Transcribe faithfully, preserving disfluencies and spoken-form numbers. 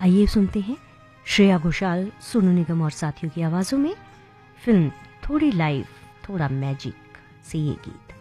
आइए सुनते हैं श्रेया घोषाल, सोनू निगम और साथियों की आवाज़ों में फिल्म थोड़ी लाइफ थोड़ा मैजिक से ये गीत।